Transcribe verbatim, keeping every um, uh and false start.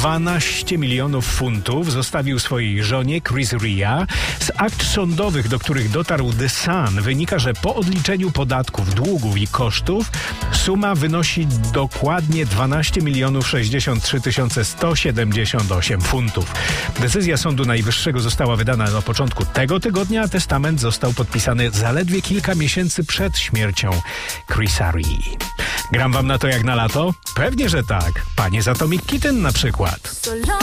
dwanaście milionów funtów zostawił swojej żonie Chris Rea. Z akt sądowych, do których dotarł The Sun, wynika, że po odliczeniu podatków, długów i kosztów suma wynosi dokładnie dwanaście milionów sześćdziesiąt trzy tysiące sto siedemdziesiąt osiem funtów. Decyzja Sądu Najwyższego została wydana na początku tego tygodnia, a testament został podpisany zaledwie kilka miesięcy przed śmiercią Chrisa Rea. Gram wam na to jak na lato? Pewnie, że tak. Panie z Atomic Kitten na przykład.